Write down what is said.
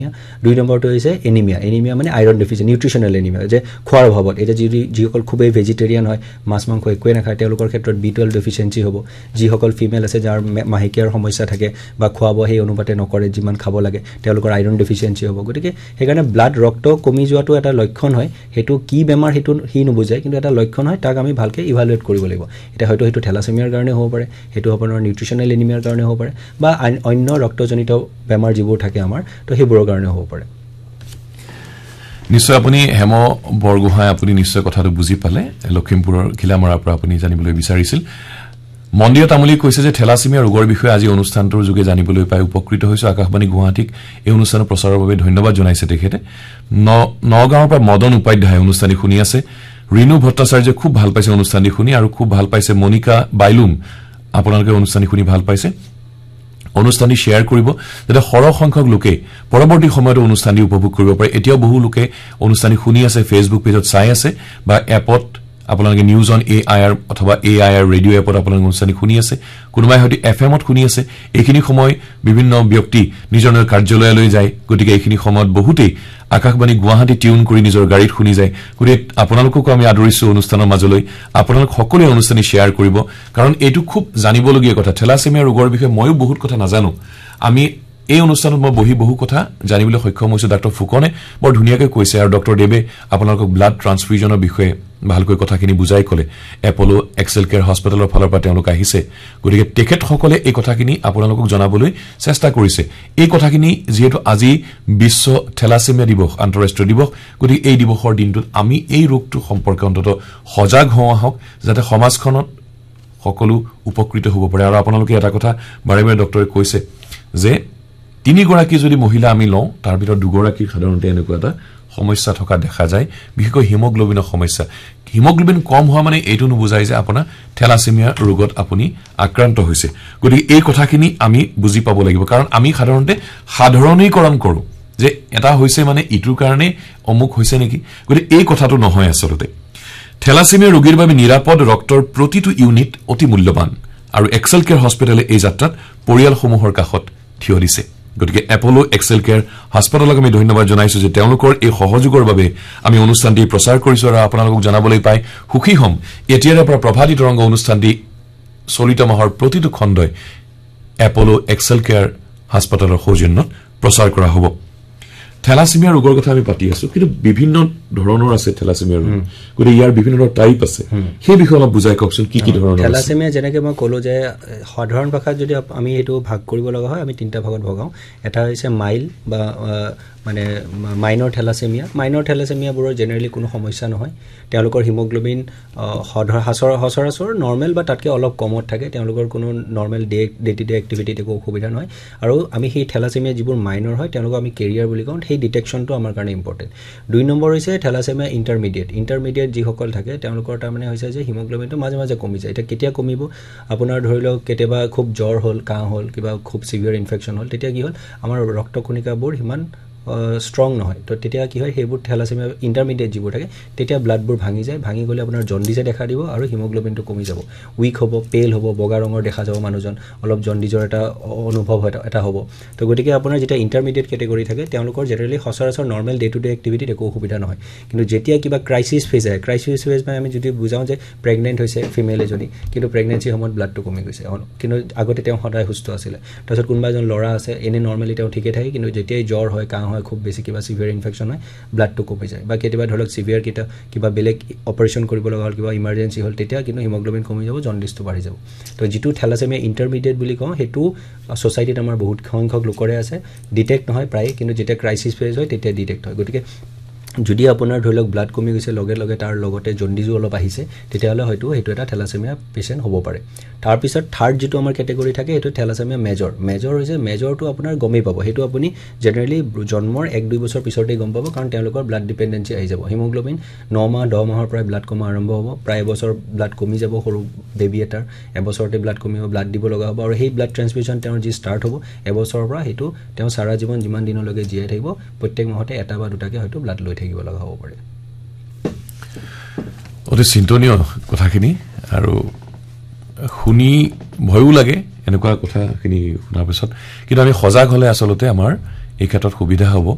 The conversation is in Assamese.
দুই নম্বৰটো হৈছে এনিমিয়া মানে আইৰণ ডেফিচিয়েন্সি নিউট্ৰিশনাল এনিমিয়া যে খোৱাৰ অভাৱত এটা যিসকল খুবেই ভেজিটেৰিয়ান হয় মাছ মাংস একোৱে নাখায় তেওঁলোকৰ ক্ষেত্ৰত B12 ডেফিচিয়েন্সি হ'ব যিসকল ফিমেল আছে যাৰ মাহেকীয়াৰ সমস্যা থাকে বা খোৱা বোৱা সেই অনুপাতে নকৰে যিমান খাব লাগে তেওঁলোকৰ আইৰণ ডেফিচিয়েন্সি হ'ব গতিকে সেইকাৰণে ব্লাড ৰক্ত কমি যোৱাটো এটা লক্ষণ হয় সেইটো কি বেমাৰ সেইটো সি নুবুজায় কিন্তু এটা লক্ষণ হয় তাক আমি ভালকৈ ইভালুৱেট কৰিব লাগিব এটা হয়তো সেইটো থেলাছেমিয়াৰ কাৰণে হ'ব পাৰে সেইটো আপোনাৰ নিউট্ৰিশনাল এনিমিয়াৰ কাৰণে হ'ব পাৰে বা অন্য ৰক্তজনিত বেমাৰ যিবোৰ থাকে আমাৰ তো সেইবোৰৰ কাৰণে হ'ব পাৰে নিশ্চয় আপুনি হেম বৰগোহাঁই আপুনি নিশ্চয় কথাটো বুজি পালে লখিমপুৰৰ ঘিলামৰাৰ পৰা আপুনি জানিবলৈ বিচাৰিছিল মন্দিৰ তামুলী কৈছে যে থেলাছেমিয়া ৰোগৰ বিষয়ে আজি অনুষ্ঠানটোৰ যোগে জানিবলৈ পাই উপকৃত হৈছো আকাশবাণী গুৱাহাটীক এই অনুষ্ঠানৰ প্ৰচাৰৰ বাবে ধন্যবাদ জনাইছে তেখেতে নগাঁৱৰ পৰা মদন উপাধ্যায় অনুষ্ঠানটি শুনি আছে ৰিনু ভট্টাচাৰ্য খুব ভাল পাইছে অনুষ্ঠানটি শুনি আৰু খুব ভাল পাইছে মনিকা বাইলুম আপোনালোকে অনুষ্ঠানটি শুনি ভাল পাইছে অনুষ্ঠানটি শেয়াৰ কৰিব যাতে সৰহ সংখ্যক লোকে পৰৱৰ্তী সময়ত অনুষ্ঠানটি উপভোগ কৰিব পাৰে এতিয়াও বহু লোকে অনুষ্ঠানটি শুনি আছে ফেচবুক পেজত চাই আছে বা এপত আপোনালোকে নিউজ অন এআইআৰ অথবা এআইআৰ ৰেডিঅ' এপত আপোনালোকে অনুষ্ঠানটি শুনি আছে কোনোবাই হয়তো এফএমত শুনি আছে এইখিনি সময় বিভিন্ন ব্যক্তি নিজৰ কাৰ্যালয়লৈ যায় গতিকে এইখিনি সময়ত বহুতেই আকাশবাণী গুৱাহাটী টিউন কৰি নিজৰ গাড়ীত শুনি যায় গতিকে আপোনালোককো আমি আদৰিছো অনুষ্ঠানৰ মাজলৈ আপোনালোক সকলোৱে অনুষ্ঠানটি শ্বেয়াৰ কৰিব কাৰণ এইটো খুব জানিবলগীয়া কথা থেলাছেমিয়া ৰোগৰ বিষয়ে ময়ো বহুত কথা নাজানো আমি এই অনুষ্ঠানত মই বহি বহু কথা জানিবলৈ সক্ষম হৈছো ডক্টৰ ফুকনে বৰ ধুনীয়াকৈ কৈছে আৰু ডক্টৰ দেৱে আপোনালোকক ব্লাড ট্ৰান্সফিউজনৰ বিষয়ে ভালকৈ কথাখিনি বুজাই ক'লে এপলো এক্সেল কেয়াৰ হস্পিটেলৰ ফালৰ পৰা তেওঁলোক আহিছে গতিকে তেখেতসকলে এই কথাখিনি আপোনালোকক জনাবলৈ চেষ্টা কৰিছে এই কথাখিনি যেহেতু আজি বিশ্ব থেলাছেমিয়া দিৱস আন্তঃৰাষ্ট্ৰীয় দিৱস গতিকে এই দিৱসৰ দিনটোত আমি এই ৰোগটো সম্পৰ্কে অন্ততঃ সজাগ হোৱা হওক যাতে সমাজখনত সকলো উপকৃত হ'ব পাৰে আৰু আপোনালোকে এটা কথা বাৰে বাৰে ডক্টৰে কৈছে যে 3 গৰাকী যদি মহিলা আমি লওঁ তাৰ ভিতৰত 2 গৰাকী সাধাৰণতে এনেকুৱা এটা সমস্যা থকা দেখা যায় বিশেষকৈ হিমোগ্লোবিনৰ সমস্যা হিমোগ্লোবিন কম হোৱা মানে এইটো নুবুজায় যে আপোনাৰ থেলাছেমিয়া ৰোগত আপুনি আক্ৰান্ত হৈছে গতিকে এই কথাখিনি আমি বুজি পাব লাগিব কাৰণ আমি সাধাৰণতে সাধাৰণীকৰণ কৰোঁ যে এটা হৈছে মানে ইটোৰ কাৰণে অমুক হৈছে নেকি গতিকে এই কথাটো নহয় আচলতে থেলাছেমিয়া ৰোগীৰ বাবে নিৰাপদ ৰক্তৰ প্ৰতিটো ইউনিট অতি মূল্যৱান আৰু এক্সেল কেয়াৰ হস্পিটেলে এই যাত্ৰাত পৰিয়ালসমূহৰ কাষত থিয় দিছে গতিকে এপলো এক্সেল কেয়াৰ হস্পিটেলক আমি ধন্যবাদ জনাইছো যে তেওঁলোকৰ এই সহযোগৰ বাবে আমি অনুষ্ঠানটি প্ৰচাৰ কৰিছো আৰু আপোনালোকক জনাবলৈ পাই সুখী হ'ম এতিয়াৰে পৰা প্ৰভাতী তৰংগ অনুষ্ঠানটি চলিত মাহৰ প্ৰতিটো খণ্ডই এপলো এক্সেল কেয়াৰ হস্পিটেলৰ সৌজন্যত প্ৰচাৰ কৰা হ'ব থেলাছেমিয়া ৰোগৰ কথা আমি পাতি আছো কিন্তু বিভিন্ন ধৰণৰ আছে থেলাছেমিয়া ৰোগ গতিকে ইয়াৰ বিভিন্ন টাইপ আছে সেই বিষয়ে অলপ বুজাই কওকচোন কি কি ধৰণৰ থেলাছেমিয়া যেনেকৈ মই ক'লো যে সাধাৰণ ভাষাত যদি আমি এইটো ভাগ কৰিব লগা হয় আমি 3টা ভাগত ভগাওঁ এটা হৈছে মাইল বা মানে মাইনৰ থেলাছেমিয়াবোৰৰ জেনেৰেলি কোনো সমস্যা নহয় তেওঁলোকৰ হিমোগ্লোবিন সচৰাচৰ নৰ্মেল বা তাতকৈ অলপ কমত থাকে তেওঁলোকৰ কোনো নৰ্মেল ডে টু ডে এক্টিভিটিত একো অসুবিধা নহয় আৰু আমি সেই থেলাছেমিয়া যিবোৰ মাইনৰ হয় তেওঁলোকক আমি কেৰিয়াৰ বুলি কওঁ সেই ডিটেকশ্যনটো আমাৰ কাৰণে ইম্পৰ্টেণ্ট 2 নম্বৰ হৈছে থেলাছেমিয়া ইণ্টাৰমিডিয়েট যিসকল থাকে তেওঁলোকৰ তাৰমানে হৈছে যে হিমোগ্লোবিনটো মাজে মাজে কমি যায় এতিয়া কেতিয়া কমিব আপোনাৰ ধৰি লওক কেতিয়াবা খুব জ্বৰ হ'ল কাহ হ'ল কিবা খুব চিভিয়াৰ ইনফেকশ্যন হ'ল তেতিয়া কি হ'ল আমাৰ ৰক্তকণিকাবোৰ সিমান ষ্ট্ৰং নহয় তো তেতিয়া কি হয় সেইবোৰ থেলাছেমিয়া ইণ্টাৰমিডিয়েট যিবোৰ থাকে তেতিয়া ব্লাডবোৰ ভাঙি যায় ভাঙি গ'লে আপোনাৰ জণ্ডিজে দেখা দিব আৰু হিমোগ্লোবিনটো কমি যাব উইক হ'ব পেল হ'ব বগা ৰঙৰ দেখা যাব মানুহজন অলপ জণ্ডিজৰ এটা অনুভৱ এটা হ'ব তো গতিকে আপোনাৰ যেতিয়া ইণ্টাৰমিডিয়েট কেটেগৰী থাকে তেওঁলোকৰ জেনেৰেলি সচৰাচৰ নৰ্মেল ডে টু ডে এক্টিভিটিত একো অসুবিধা নহয় কিন্তু যেতিয়া কিবা ক্ৰাইচিছ ফেজ আহে মানে আমি যদি বুজাওঁ যে প্ৰেগনেণ্ট হৈছে ফিমেল এজনী কিন্তু প্ৰেগনেঞ্চিৰ সময়ত ব্লাডটো কমি গৈছে কিন্তু আগতে তেওঁ সদায় সুস্থ আছিলে তাৰপিছত কোনোবা এজন ল'ৰা আছে এনেই নৰ্মেলি তেওঁ ঠিকে থাকে কিন্তু যেতিয়াই জ্বৰ হয় কাহ হয় খুব বেছি কিবা চিভিয়াৰ ইনফেকশ্যন হয় ব্লাডটো কমি যায় বা কেতিয়াবা ধৰক চিভিয়াৰ কিবা বেলেগ অপাৰেশ্যন কৰিব লগা হ'ল কিবা ইমাৰ্জেঞ্চি হ'ল তেতিয়া কিন্তু হিমোগ্লোবিন কমি যাব জণ্ডিছটো বাঢ়ি যাব তো যিটো থেলাছেমিয়া ইণ্টাৰমিডিয়েট বুলি কওঁ সেইটো ছ'চাইটিত আমাৰ বহুত সংখ্যক লোকৰে আছে ডিটেক্ট নহয় প্ৰায় কিন্তু যেতিয়া ক্ৰাইচিছ ফেজ হয় তেতিয়া ডিটেক্ট হয় গতিকে যদি আপোনাৰ ধৰি লওক ব্লাড কমি গৈছে লগে লগে তাৰ লগতে জণ্ডিজো অলপ আহিছে তেতিয়াহ'লে হয়তো সেইটো এটা থেলাছেমিয়া পেচেণ্ট হ'ব পাৰে তাৰপিছত থাৰ্ড যিটো আমাৰ কেটেগৰী থাকে সেইটো থেলাছেমিয়া মেজৰ হৈছে মেজৰটো আপোনাৰ গমেই পাব সেইটো আপুনি জেনেৰেলি জন্মৰ 1-2 বছৰ পিছতেই গম পাব কাৰণ তেওঁলোকৰ ব্লাড ডিপেণ্ডেঞ্চি আহি যাব হিমোগ্লোবিন 9 মাহ 10 মাহৰ পৰাই ব্লাড কমা আৰম্ভ হ'ব প্ৰায় এবছৰ ব্লাড কমি যাব সৰু বেবী এটাৰ এবছৰতে ব্লাড কমিব ব্লাড দিব লগা হ'ব আৰু সেই ব্লাড ট্ৰেন্সফিউজন তেওঁৰ যি ষ্টাৰ্ট হ'ব এবছৰৰ পৰা সেইটো তেওঁ সাৰা জীৱন যিমান দিনলৈকে জীয়াই থাকিব প্ৰত্যেক মাহতে এটা বা দুটাকে হয়তো ব্লাড লৈ থাকিব লগা হ'ব পাৰে অতি চিন্তনীয় কথাখিনি আৰু শুনি ভয়ো লাগে এনেকুৱা কথাখিনি শুনাৰ পিছত কিন্তু আমি সজাগ হ'লে আচলতে আমাৰ এই ক্ষেত্ৰত সুবিধা হ'ব